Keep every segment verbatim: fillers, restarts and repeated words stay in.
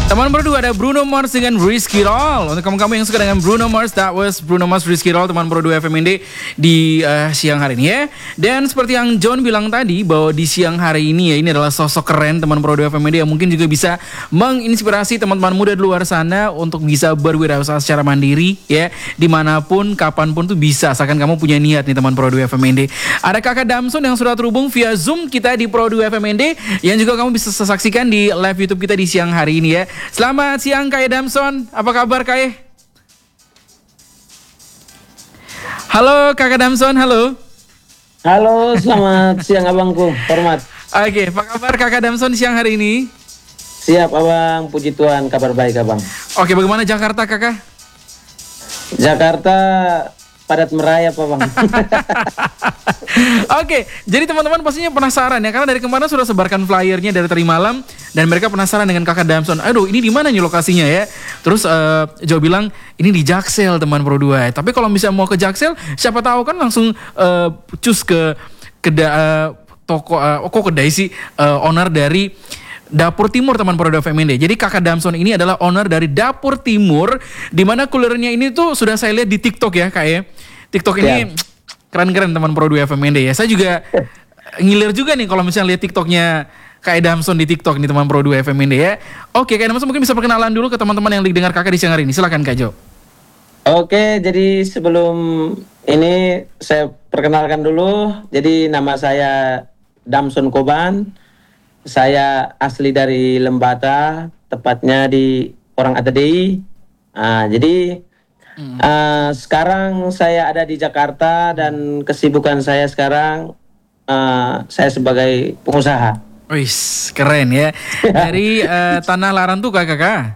Teman berdua ada Bruno Mars dengan Rizky Roll. Untuk kamu-kamu yang suka dengan Bruno Mars, that was Bruno Mars Rizky Roll, teman berdua F M N D di uh, siang hari ini ya. Dan seperti yang John bilang tadi bahwa di siang hari ini ya, ini adalah sosok keren teman berdua F M N D yang mungkin juga bisa menginspirasi teman-teman muda di luar sana untuk bisa berwirausaha secara mandiri ya, dimanapun, kapanpun tuh bisa, asalkan kamu punya niat nih teman berdua F M N D. Ada Kakak Damson yang sudah terhubung via Zoom kita di Pro dua F M N D, yang juga kamu bisa saksikan di live YouTube kita di siang hari ini ya. Selamat siang Kak Damson, apa kabar Kak? Halo Kakak Damson, halo. Halo, selamat siang abangku, hormat. Oke, apa kabar Kakak Damson siang hari ini? Siap abang, puji Tuhan, kabar baik abang. Oke, bagaimana Jakarta Kakak? Jakarta padat merayap abang. Oke, jadi teman-teman pastinya penasaran ya, karena dari kemarin sudah sebarkan flyernya dari tadi malam dan mereka penasaran dengan Kakak Damson. Aduh, ini di mana nih lokasinya ya? Terus uh, Jo bilang ini di Jaksel teman Pro dua. Tapi kalau misalnya mau ke Jaksel, siapa tahu kan langsung uh, cus ke ke uh, toko uh, kok kedai sih uh, owner dari Dapur Timur teman Pro dua F M N D. Jadi Kakak Damson ini adalah owner dari Dapur Timur, di mana kulinernya ini tuh sudah saya lihat di TikTok ya Kak ya. TikTok ini yeah. Keren-keren teman Pro dua F M N D ya. Saya juga ngiler juga nih kalau misalnya lihat TikToknya Kak Damson di TikTok nih teman Pro dua F M N D ya. Oke, Kak Damson mungkin bisa perkenalan dulu ke teman-teman yang dengar Kakak di siang hari ini. Silakan Kak Jo. Oke, jadi sebelum ini saya perkenalkan dulu. Jadi nama saya Damson Koban. Saya asli dari Lembata, tepatnya di orang A T D I. Nah, jadi hmm. uh, sekarang saya ada di Jakarta dan kesibukan saya sekarang uh, saya sebagai pengusaha. Wih, keren ya. Dari uh, Tanah Larantuka Kakak?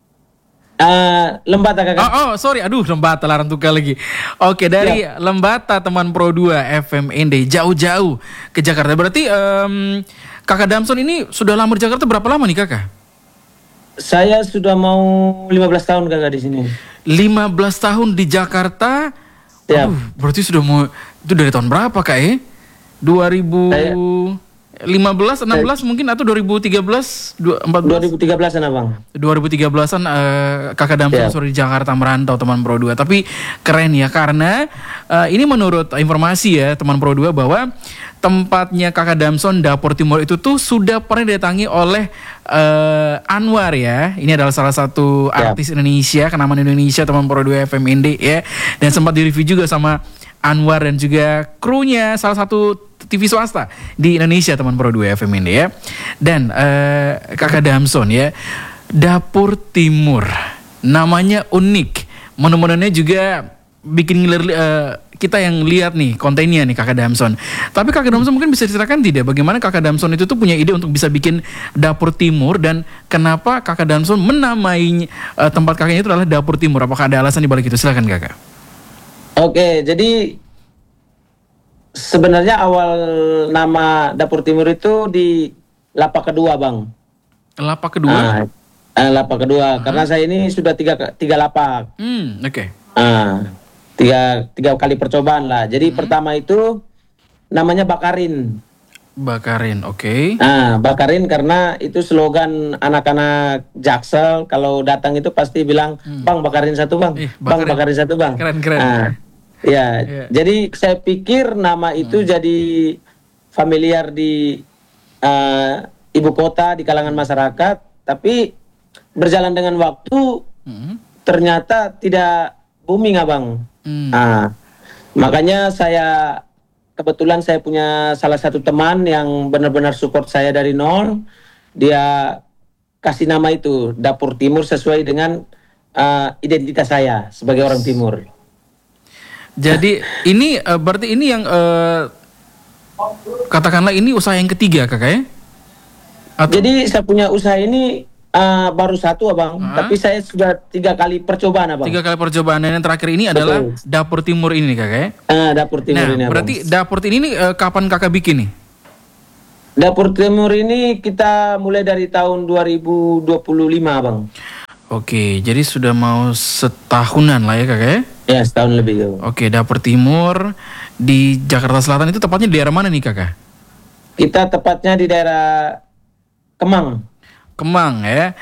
Uh, Lembata Kakak. Oh, oh, sorry, aduh Lembata Larantuka lagi. Oke, dari ya. Lembata teman Pro dua F M N D jauh-jauh ke Jakarta. Berarti um, Kakak Damson ini sudah lama di Jakarta berapa lama nih Kakak? Saya sudah mau lima belas tahun Kakak di sini. lima belas tahun di Jakarta. Ya. Aduh, berarti sudah mau, itu dari tahun berapa Kak ya? dua ribu lima belas, enam belas saya, mungkin atau dua ribu tiga belas, empat belas? dua ribu tiga belasan abang. dua ribu tiga belasan uh, Kakak Damson yeah. sudah di Jakarta merantau teman Pro dua. Tapi keren ya, karena uh, ini menurut informasi ya teman Pro dua bahwa tempatnya Kakak Damson Dapur Timur itu tuh sudah pernah didatangi oleh uh, Anwar ya. Ini adalah salah satu yeah. artis Indonesia, kenamaan Indonesia teman Pro dua F M N D ya. Dan sempat direview juga sama Anwar dan juga krunya salah satu T V swasta di Indonesia teman Pro dua F M N D ya. Dan uh, Kakak Damson ya, Dapur Timur, namanya unik, menu-menunya juga bikin ngiler uh, kita yang lihat nih kontennya nih Kakak Damson. Tapi Kakak Damson mungkin bisa ceritakan tidak bagaimana Kakak Damson itu tuh punya ide untuk bisa bikin Dapur Timur, dan kenapa Kakak Damson menamai uh, tempat kakaknya itu adalah Dapur Timur? Apakah ada alasan di balik itu? Silakan Kakak. Oke, jadi sebenarnya awal nama Dapur Timur itu di lapak kedua, Bang. Lapak kedua? Ah, eh, lapak kedua, uh-huh. karena saya ini sudah tiga tiga lapak. Hmm, oke. Okay. Ah, tiga tiga kali percobaan lah. Jadi hmm. pertama itu namanya Bakarin. Bakarin, oke. Okay. Ah, Bakarin karena itu slogan anak-anak Jaksel, kalau datang itu pasti bilang, hmm. Bang Bakarin satu Bang, eh, Bang Bakarin satu Bang. Keren keren. Ah, ya, yeah. Jadi saya pikir nama itu hmm. jadi familiar di uh, ibu kota, di kalangan masyarakat, tapi berjalan dengan waktu hmm. ternyata tidak booming abang. Hmm. Nah, makanya saya kebetulan saya punya salah satu teman yang benar-benar support saya dari nol. Dia kasih nama itu Dapur Timur sesuai dengan uh, identitas saya sebagai orang Timur. Jadi ini uh, berarti ini yang uh, katakanlah ini usaha yang ketiga Kakak ya? Atau? Jadi saya punya usaha ini Uh, baru satu abang, uh-huh. tapi saya sudah tiga kali percobaan abang. Tiga kali percobaan, dan yang terakhir ini Betul. adalah Dapur Timur ini nih Kakak ya? Uh, Dapur Timur nah, ini abang. Berarti Dapur ini nih, uh, kapan Kakak bikin nih? Dapur Timur ini kita mulai dari tahun dua ribu dua puluh lima abang. Oke, jadi sudah mau setahunan lah ya Kakak ya? Ya, setahun lebih. Ya. Oke, Dapur Timur di Jakarta Selatan itu tepatnya di daerah mana nih Kakak? Kita tepatnya di daerah Kemang. Kemang ya.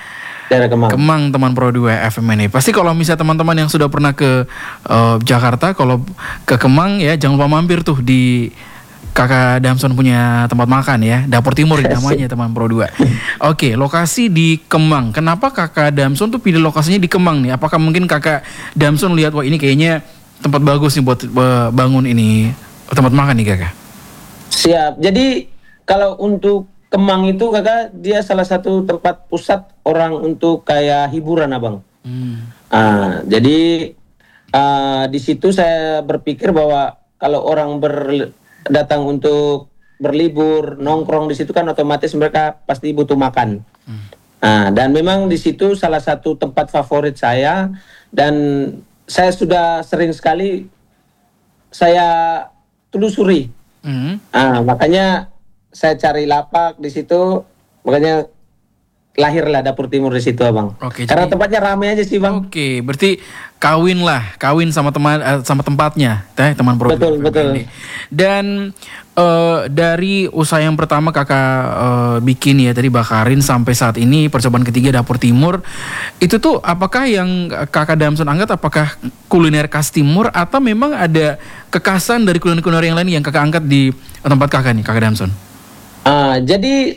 daerah Kemang. Kemang teman Pro dua F M ini. Pasti kalau misalnya teman-teman yang sudah pernah ke uh, Jakarta, kalau ke Kemang ya jangan lupa mampir tuh di Kakak Damson punya tempat makan ya, Dapur Timur namanya teman Pro dua. Oke, lokasi di Kemang. Kenapa Kakak Damson tuh pilih lokasinya di Kemang nih? Apakah mungkin Kakak Damson lihat wah ini kayaknya tempat bagus nih buat uh, bangun ini tempat makan nih Kakak? Siap. Jadi kalau untuk Kemang itu Kakak dia salah satu tempat pusat orang untuk kayak hiburan Abang. Hmm. Ah, jadi uh, di situ saya berpikir bahwa kalau orang ber datang untuk berlibur, nongkrong di situ kan otomatis mereka pasti butuh makan. Hmm. Nah, dan memang di situ salah satu tempat favorit saya dan saya sudah sering sekali saya telusuri. Hmm. Nah, makanya saya cari lapak di situ, makanya lahirlah Dapur Timur di situ Abang. Oke, karena jadi, tempatnya ramai aja sih Bang. Oke, berarti kawin lah, kawin sama teman uh, sama tempatnya, teh teman Pro. Betul betul. Ini. Dan uh, dari usaha yang pertama Kakak uh, bikin ya tadi bakarin sampai saat ini percobaan ketiga Dapur Timur, itu tuh apakah yang Kakak Damson angkat apakah kuliner khas Timur atau memang ada kekhasan dari kuliner-kuliner yang lain yang Kakak angkat di tempat Kakak nih Kakak Damson? Ah, jadi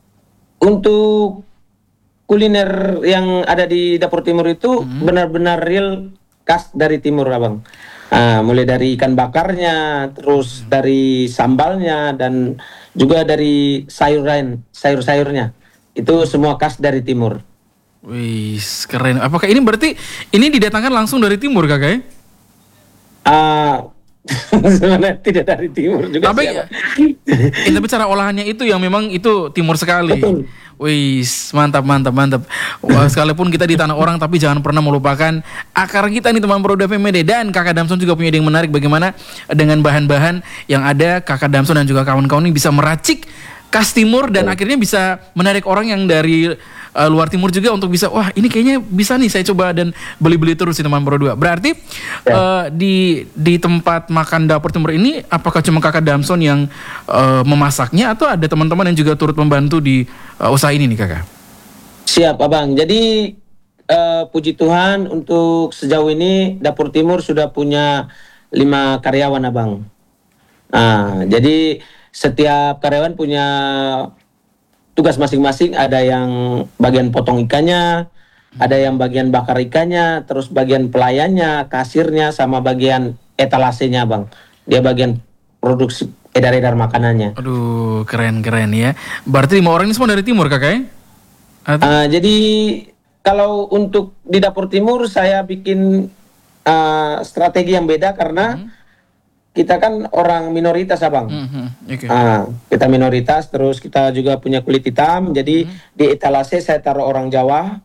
untuk kuliner yang ada di Dapur Timur itu hmm. benar-benar real khas dari Timur Abang. Ah, mulai dari ikan bakarnya, terus hmm. dari sambalnya dan juga dari sayuran, sayur-sayurnya. Itu semua khas dari Timur. Wih, keren. Apakah ini berarti ini didatangkan langsung dari Timur Kakak ya? Ah, sebenarnya tidak dari Timur juga. Tapi, ya, tapi cara olahannya itu yang memang itu Timur sekali. Betul. Wih, mantap, mantap, mantap. Wah, sekalipun kita di tanah orang, tapi jangan pernah melupakan akar kita nih teman Pro dua F M D. Dan Kakak Damson juga punya ide yang menarik bagaimana dengan bahan-bahan yang ada Kakak Damson dan juga kawan-kawan ini bisa meracik khas Timur dan oh. akhirnya bisa menarik orang yang dari uh, luar Timur juga untuk bisa, wah ini kayaknya bisa nih saya coba dan beli-beli terus di teman Pro dua. Berarti ya. uh, di di tempat makan Dapur Timur ini apakah cuma Kakak Damson yang uh, memasaknya atau ada teman-teman yang juga turut membantu di uh, usaha ini nih Kakak? Siap Abang. Jadi uh, puji Tuhan untuk sejauh ini Dapur Timur sudah punya lima karyawan Abang. Nah, jadi setiap karyawan punya tugas masing-masing, ada yang bagian potong ikannya, ada yang bagian bakar ikannya, terus bagian pelayannya, kasirnya, sama bagian etalasenya Bang. Dia bagian produksi edar-edar makanannya. Aduh, keren-keren ya. Berarti lima orang ini semua dari Timur Kakak ya? Atau... Uh, jadi kalau untuk di Dapur Timur saya bikin uh, strategi yang beda karena hmm. kita kan orang minoritas Abang. Mm-hmm. Okay. Ah, kita minoritas, terus kita juga punya kulit hitam. Jadi mm-hmm. di etalase saya taruh orang Jawa,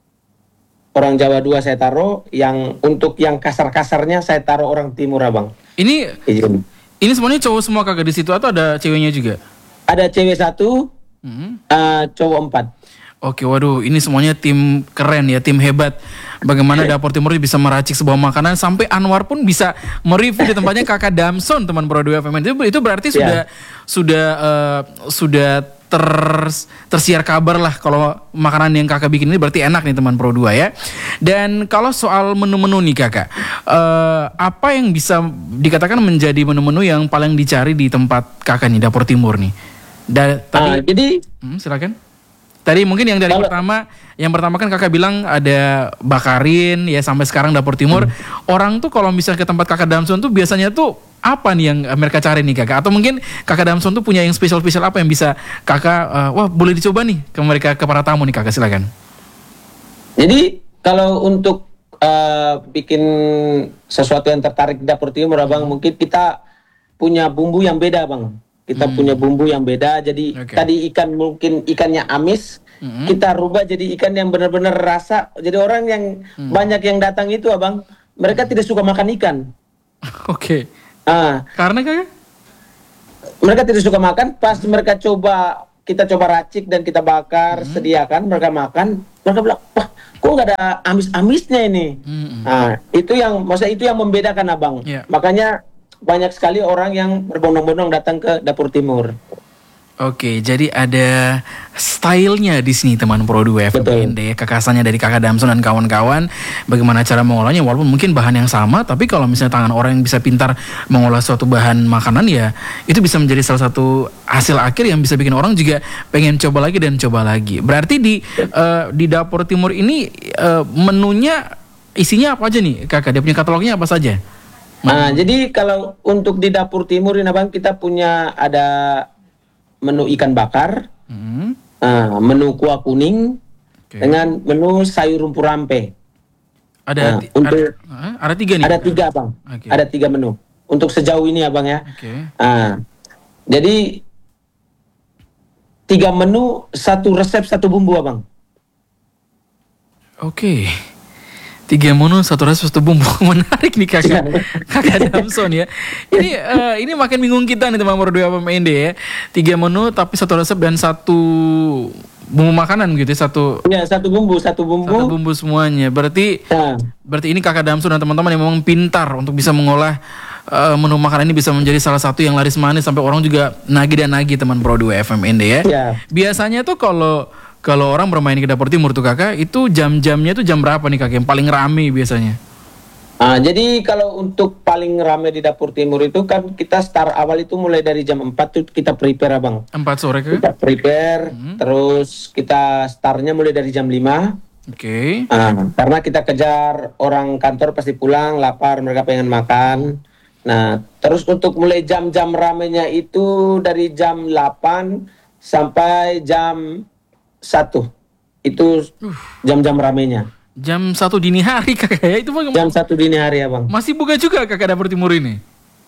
orang Jawa dua saya taruh. Yang untuk yang kasar-kasarnya saya taruh orang Timur Abang. Ini Izin. Ini semuanya cowok semua Kakak di situ atau ada ceweknya juga? Ada cewek satu, mm-hmm. uh, cowok empat. Oke, waduh, ini semuanya tim keren ya, tim hebat. Bagaimana Dapur Timur bisa meracik sebuah makanan sampai Anwar pun bisa mereview di tempatnya Kakak Damson teman Pro dua F M. Itu, itu berarti yeah. sudah sudah uh, sudah ter, tersiar kabar lah kalau makanan yang Kakak bikin ini berarti enak nih teman Pro dua ya. Dan kalau soal menu-menu nih Kakak, uh, apa yang bisa dikatakan menjadi menu-menu yang paling dicari di tempat Kakak nih Dapur Timur nih? Da, tadi, uh, jadi hmm, silakan. Tadi mungkin yang dari Kalau, pertama, yang pertama kan Kakak bilang ada bakarin ya sampai sekarang Dapur Timur. Hmm. Orang tuh kalau misalnya ke tempat Kakak Damson tuh biasanya tuh apa nih yang mereka cari nih Kakak? Atau mungkin Kakak Damson tuh punya yang spesial-spesial apa yang bisa Kakak, uh, wah boleh dicoba nih ke mereka, ke para tamu nih Kakak, silakan. Jadi kalau untuk uh, bikin sesuatu yang tertarik di Dapur Timur Abang, mungkin kita punya bumbu yang beda Bang. Kita hmm. punya bumbu yang beda, jadi okay. tadi ikan mungkin ikannya amis, hmm. kita rubah jadi ikan yang benar-benar rasa. Jadi orang yang hmm. banyak yang datang itu Abang, mereka tidak suka makan ikan. Oke. Okay. Ah, karena kayak mereka tidak suka makan. Pas mereka coba, kita coba racik dan kita bakar, hmm. sediakan, mereka makan, mereka bilang, wah, kok nggak ada amis-amisnya ini. Hmm. Nah, itu yang, maksudnya itu yang membedakan Abang. Yeah. Makanya banyak sekali orang yang berbondong-bondong datang ke Dapur Timur. Oke, jadi ada stylenya di sini teman Pro dua F M N D, kekasannya dari Kakak Damson dan kawan-kawan. Bagaimana cara mengolahnya, walaupun mungkin bahan yang sama, tapi kalau misalnya tangan orang yang bisa pintar mengolah suatu bahan makanan ya, itu bisa menjadi salah satu hasil akhir yang bisa bikin orang juga pengen coba lagi dan coba lagi. Berarti di uh, di Dapur Timur ini uh, menunya isinya apa aja nih, Kakak? Dia punya katalognya apa saja? Nah, jadi kalau untuk di Dapur Timur ini Bang, kita punya ada menu ikan bakar, hmm. uh, menu kuah kuning, okay. dengan menu sayur rumpur rampe. Ada, nah, untuk ada, ada tiga nih. Ada tiga Bang, okay. Ada tiga menu. Untuk sejauh ini ya Bang ya. Okay. Uh, jadi tiga menu, satu resep, satu bumbu Abang. Oke. Okay. Tiga menu, satu resep, satu bumbu. Menarik nih kakak Kakak Damson ya. Ini uh, ini makin bingung kita nih teman Pro dua F M N D ya. Tiga menu tapi satu resep dan satu bumbu makanan gitu ya. Satu ya, satu bumbu, satu bumbu. Satu bumbu semuanya. Berarti ya. Berarti ini Kakak Damson dan teman-teman yang memang pintar untuk bisa mengolah uh, menu makanan ini, bisa menjadi salah satu yang laris manis sampai orang juga nagih dan nagih teman Pro dua F M N D ya. Ya. Biasanya tuh kalau Kalau orang bermain ke Dapur Timur tuh kakak, itu jam-jamnya tuh jam berapa nih kakak yang paling rame biasanya? Ah, jadi kalau untuk paling rame di Dapur Timur itu kan kita start awal itu mulai dari jam empat tuh kita prepare Abang. empat sore kakak? Kita prepare, hmm. terus kita startnya mulai dari jam lima. Oke. Okay. Ah, karena kita kejar orang kantor pasti pulang, lapar, mereka pengen makan. Nah, terus untuk mulai jam-jam ramenya itu dari jam delapan sampai jam satu, itu jam-jam ramenya. Jam satu dini hari kakak ya? Itu bang, jam satu dini hari ya Bang. Masih buka juga kakak Dapur Timur ini?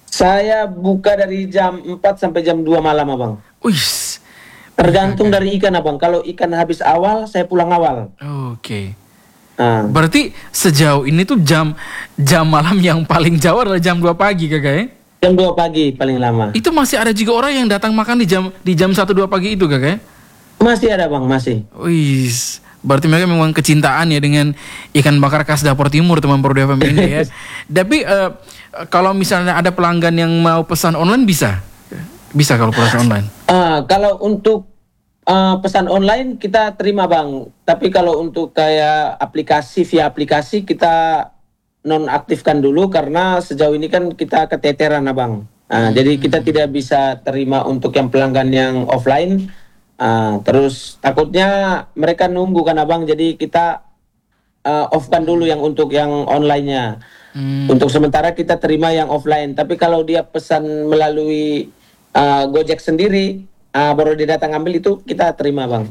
Saya buka dari jam empat sampai jam dua malam Abang. Wih. Tergantung kakak. Dari ikan Abang. Kalau ikan habis awal, saya pulang awal. Oke. Okay. Nah. Berarti sejauh ini tuh jam jam malam yang paling jauh adalah jam dua pagi kakak ya? Jam dua pagi paling lama. Itu masih ada juga orang yang datang makan di jam di jam satu dua pagi itu kakak ya? Masih ada Bang, masih. Wih, berarti mereka memang kecintaan ya dengan ikan bakar khas Dapur Timur teman Pro dua F M ini ya. Tapi uh, kalau misalnya ada pelanggan yang mau pesan online bisa? Bisa kalau pesan online? Uh, kalau untuk uh, pesan online kita terima Bang. Tapi kalau untuk kayak aplikasi via aplikasi kita nonaktifkan dulu karena sejauh ini kan kita keteteran Abang. Uh, hmm. Jadi kita tidak bisa terima untuk yang pelanggan yang offline. Uh, terus takutnya mereka nunggu kan Abang, jadi kita uh, off-kan dulu yang untuk yang online-nya. Hmm. Untuk sementara kita terima yang offline. Tapi kalau dia pesan melalui uh, Gojek sendiri, uh, baru dia datang ambil, itu kita terima Bang.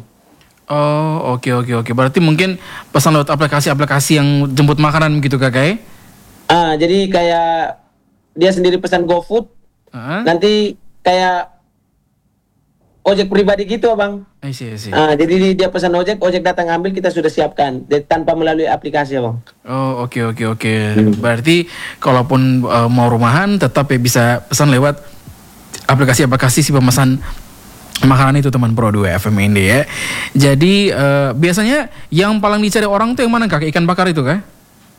Oh oke okay, oke okay, oke. Okay. Berarti mungkin pesan lewat aplikasi-aplikasi yang jemput makanan gitu kakak ya? Uh, jadi kayak dia sendiri pesan GoFood, uh-huh. nanti kayak ojek pribadi gitu Abang. I see, I see. Uh, jadi dia pesan ojek, ojek datang ambil, kita sudah siapkan jadi, tanpa melalui aplikasi Abang. Oh oke okay, oke okay, oke. Okay. Hmm. Berarti kalaupun uh, mau rumahan tetap ya bisa pesan lewat aplikasi-aplikasi si pemesan makanan itu teman Pro dua F M N D ya. Jadi uh, biasanya yang paling dicari orang tuh yang mana kak? Ikan bakar itu kah?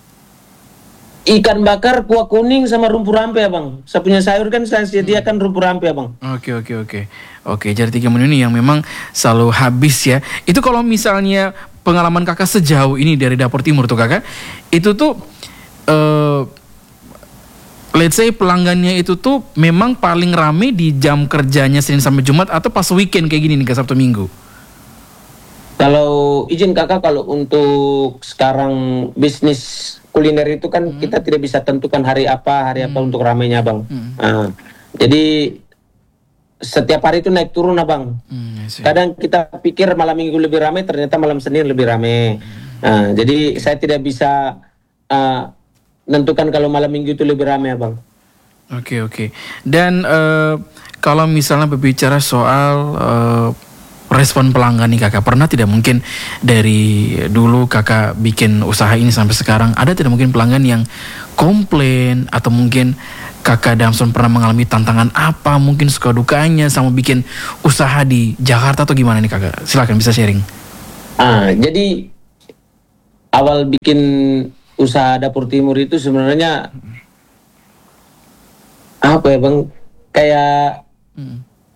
Ikan bakar, kuah kuning sama rumpur rampe Abang. Saya punya sayur kan saya sediakan hmm. rumpur rampe Abang. Oke oke oke. Oke, jadi tiga menu ini yang memang selalu habis ya. Itu kalau misalnya pengalaman kakak sejauh ini dari Dapur Timur tuh kakak, itu tuh uh, let's say pelanggannya itu tuh memang paling rame di jam kerjanya Senin sampai Jumat atau pas weekend kayak gini nih, Sabtu Minggu? Kalau izin kakak, kalau untuk sekarang bisnis kuliner itu kan hmm. kita tidak bisa tentukan hari apa, hari hmm. apa untuk ramenya Bang. Hmm. Nah, jadi setiap hari itu naik turun Abang. Hmm, kadang kita pikir malam minggu lebih ramai, ternyata malam Senin lebih ramai. Hmm. Nah, jadi saya tidak bisa uh, menentukan kalau malam minggu itu lebih ramai Abang. Oke okay, oke. Okay. Dan uh, kalau misalnya berbicara soal uh, respon pelanggan nih kakak, pernah tidak mungkin dari dulu kakak bikin usaha ini sampai sekarang, ada tidak mungkin pelanggan yang komplain atau mungkin kakak Damson pernah mengalami tantangan apa, mungkin suka dukanya sama bikin usaha di Jakarta atau gimana nih kakak? Silakan bisa sharing. Ah, jadi awal bikin usaha Dapur Timur itu sebenarnya apa ya Bang, kayak hmm.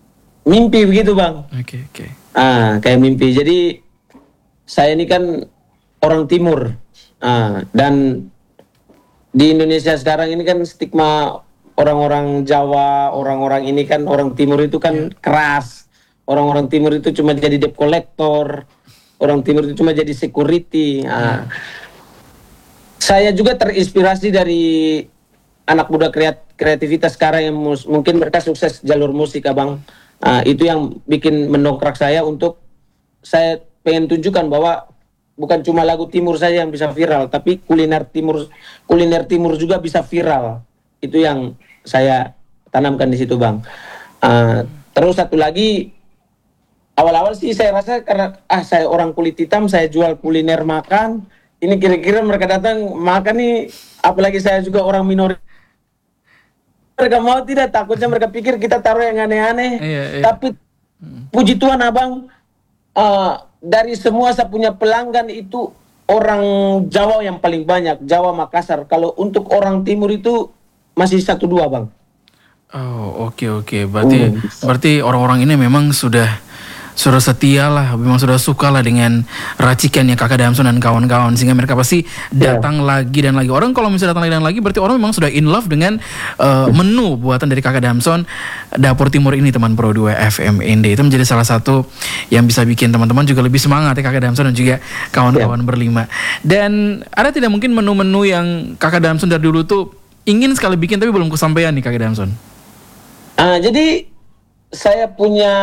mimpi begitu bang. Oke okay, oke. Okay. Ah, kayak mimpi. Jadi saya ini kan orang timur, ah, dan di Indonesia sekarang ini kan stigma orang-orang Jawa, orang-orang ini kan orang timur itu kan yeah. keras. Orang-orang timur itu cuma jadi debt collector. Orang timur itu cuma jadi security. Ah. Saya juga terinspirasi dari anak muda kreat kreativitas sekarang yang mus mungkin mereka sukses jalur musik abang. Uh, itu yang bikin mendongkrak saya untuk saya pengen tunjukkan bahwa bukan cuma lagu timur saja yang bisa viral, tapi kuliner timur kuliner timur juga bisa viral. Itu yang saya tanamkan di situ bang. Uh, terus satu lagi, awal-awal sih saya rasa karena ah saya orang kulit hitam, saya jual kuliner makan. Ini kira-kira mereka datang makan nih, apalagi saya juga orang minoritas. Mereka mau tidak, takutnya mereka pikir kita taruh yang aneh-aneh. Iya, iya. Tapi puji Tuhan abang, uh, dari semua saya punya pelanggan itu orang Jawa yang paling banyak, Jawa Makassar. Kalau untuk orang Timur itu masih satu dua bang. Oh oke okay, oke, okay. berarti uh. berarti orang-orang ini memang sudah sudah setia lah, memang sudah suka lah dengan racikannya Kakak Damson dan kawan-kawan, sehingga mereka pasti datang yeah. lagi dan lagi. Orang kalau misalnya datang lagi dan lagi, berarti orang memang sudah in love dengan uh, menu buatan dari Kakak Damson Dapur Timur ini, teman Pro dua F M N D. Itu menjadi salah satu yang bisa bikin teman-teman juga lebih semangat ya, Kakak Damson dan juga kawan-kawan yeah. berlima. Dan ada tidak mungkin menu-menu yang Kakak Damson dari dulu tuh ingin sekali bikin tapi belum kesampaian nih Kakak Damson? Uh, jadi saya punya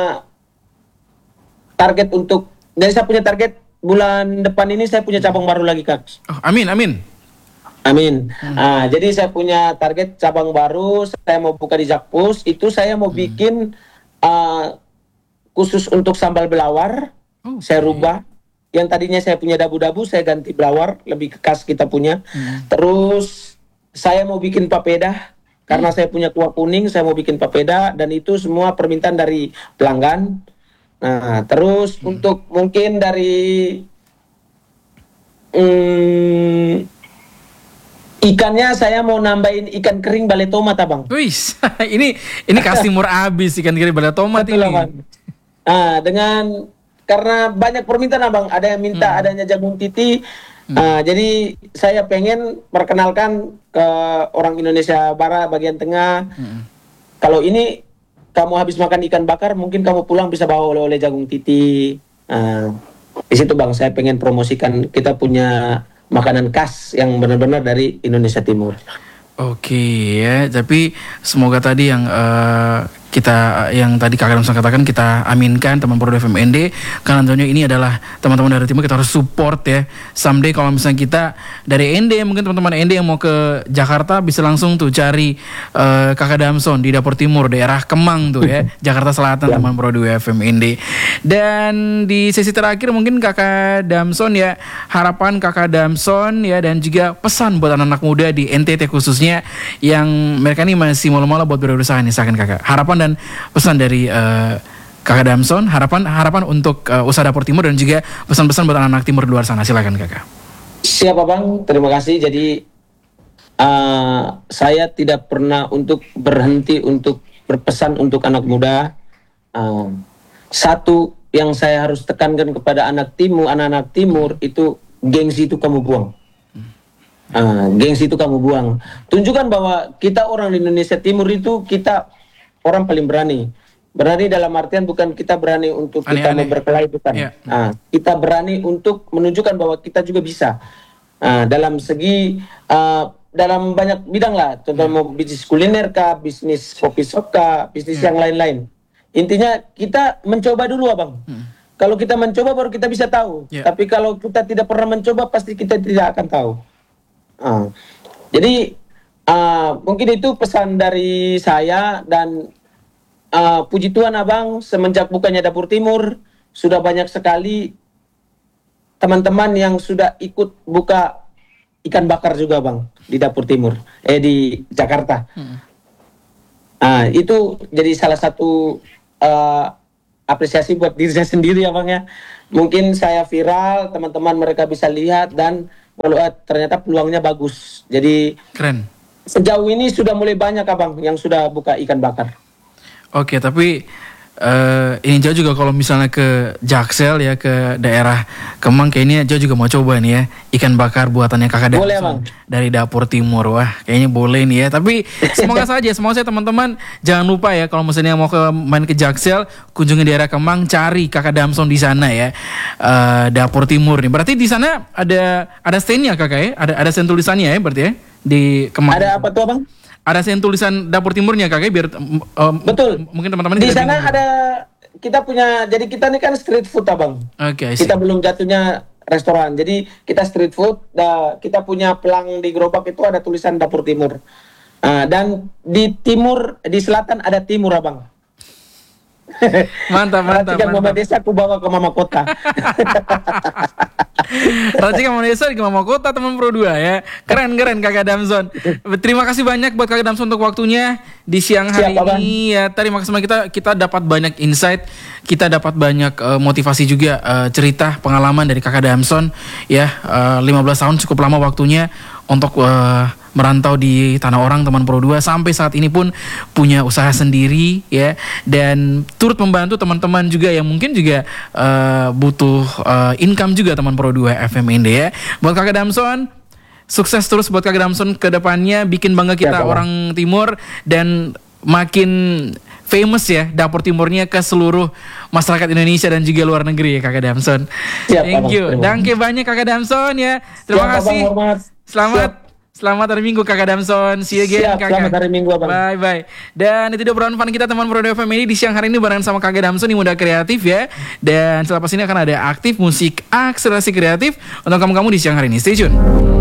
target untuk, dan saya punya target bulan depan ini saya punya cabang baru lagi kak. Oh, amin amin. Amin. Hmm. Ah, jadi saya punya target cabang baru, saya mau buka di Jakpus. Itu saya mau hmm. bikin uh, khusus untuk sambal belawar. Oh, saya rubah. Yang tadinya saya punya dabu-dabu, saya ganti belawar, lebih khas kita punya. Hmm. Terus saya mau bikin papeda. Karena hmm. saya punya kuah kuning, saya mau bikin papeda. Dan itu semua permintaan dari pelanggan. Nah, terus hmm. untuk mungkin dari hmm, ikannya saya mau nambahin ikan kering balai tomat abang. Wih, ini ini kasih murah abis ikan kering balai tomat ini. Nah, dengan karena banyak permintaan abang, ada yang minta hmm. adanya jagung titi. Hmm. Nah, jadi saya pengen perkenalkan ke orang Indonesia Barat bagian tengah. Hmm. Kalau ini kamu habis makan ikan bakar, mungkin kamu pulang bisa bawa oleh-oleh jagung titi. Nah, di situ bang, saya pengen promosikan kita punya makanan khas yang benar-benar dari Indonesia Timur. Oke ya, tapi semoga tadi yang uh, kita yang tadi Kakak Damson katakan kita aminkan teman Pro dua F M N D, karena tentunya ini adalah teman-teman dari timur, kita harus support ya. Someday kalau misalnya kita dari N D, mungkin teman-teman N D yang mau ke Jakarta bisa langsung tuh cari uh, Kakak Damson di Dapur Timur daerah Kemang tuh ya, Jakarta Selatan, teman Pro dua F M N D. Dan di sesi terakhir mungkin Kakak Damson ya, harapan Kakak Damson ya, dan juga pesan buat anak-anak muda di N T T khususnya yang mereka ini masih malu-malu buat berusaha nih, silakan Kakak. Harapan dan pesan dari uh, Kakak Damson, harapan harapan untuk uh, usaha Dapur Timur dan juga pesan-pesan buat anak-anak timur di luar sana, silakan Kakak. Siapa bang, terima kasih. Jadi uh, saya tidak pernah untuk berhenti untuk berpesan untuk anak muda. Uh, satu yang saya harus tekankan kepada anak timur, anak-anak timur itu, gengsi itu kamu buang. Uh, gengsi itu kamu buang. Tunjukkan bahwa kita orang di Indonesia Timur itu kita orang paling berani. Berani dalam artian bukan kita berani untuk aneh, kita aneh. berkelahi, bukan. Yeah. Nah, kita berani untuk menunjukkan bahwa kita juga bisa. Nah, dalam segi, uh, dalam banyak bidang lah. Contoh yeah. mau bisnis kuliner kah, bisnis kopi shop kah, bisnis yeah. yang lain-lain. Intinya kita mencoba dulu abang. Hmm. Kalau kita mencoba baru kita bisa tahu. Yeah. Tapi kalau kita tidak pernah mencoba pasti kita tidak akan tahu. Uh, jadi Uh, mungkin itu pesan dari saya. Dan uh, puji Tuhan abang, semenjak bukanya Dapur Timur sudah banyak sekali teman-teman yang sudah ikut buka ikan bakar juga bang di Dapur Timur, eh di Jakarta. hmm. uh, Itu jadi salah satu uh, apresiasi buat diri saya sendiri ya bang ya. Mungkin saya viral, teman-teman mereka bisa lihat dan melihat ternyata peluangnya bagus. Jadi keren. Sejauh ini sudah mulai banyak abang yang sudah buka ikan bakar. Oke, tapi Uh, ini Jo juga kalau misalnya ke Jaksel ya, ke daerah Kemang, kayaknya Jo juga mau coba nih ya ikan bakar buatannya Kakak Damson dari dapur timur. Wah, kayaknya boleh nih ya. Tapi semoga saja, semoga saya teman-teman jangan lupa ya kalau misalnya mau ke main ke Jaksel, kunjungi daerah Kemang, cari Kakak Damson di sana ya. Uh, dapur timur nih. Berarti di sana ada ada stand-nya Kakak ya? Ada ada stand tulisannya ya berarti ya di Kemang. Ada apa tuh, Bang? Ada sen tulisan dapur timurnya Kakak biar um, betul. Mungkin teman-teman di sana ada kita punya, jadi kita ini kan street food Abang. Oke. Okay, kita belum jatuhnya restoran. Jadi kita street food, da, kita punya pelang di gerobak itu ada tulisan dapur timur. Uh, dan di timur, di selatan ada timur Abang. Mantap, mantap. Racikan mama desa aku bawa ke mama kota. Racikan mama desa ke mama kota teman Pro dua ya. Keren keren Kakak Damson. Terima kasih banyak buat Kakak Damson untuk waktunya di siang hari Siap, ini ya. Tadi maksimal kita kita dapat banyak insight, kita dapat banyak uh, motivasi juga, uh, cerita pengalaman dari Kakak Damson ya. Uh, lima belas tahun cukup lama waktunya untuk uh, merantau di tanah orang teman Pro dua, sampai saat ini pun punya usaha sendiri ya, dan turut membantu teman-teman juga yang mungkin juga uh, butuh uh, income juga teman Pro dua F M ini ya. Buat Kakak Damson, sukses terus buat Kakak Damson ke depannya, bikin bangga kita ya, orang timur dan makin famous ya dapur timurnya ke seluruh masyarakat Indonesia dan juga luar negeri ya Kakak Damson. Siap, Thank you. Danke banyak Kakak Damson ya. Terima Siap, kasih. Abang, Selamat Siap. Selamat hari Minggu Kakak Damson. See you again Siap, Kakak. Selamat hari Minggu Abang. Bye bye. Dan itu dia obrolan fun kita teman Pro dua F M ini di siang hari ini bareng sama Kakak Damson yang muda kreatif ya. Dan selepas ini akan ada aktif musik akselerasi kreatif untuk kamu-kamu di siang hari ini. Stay tune.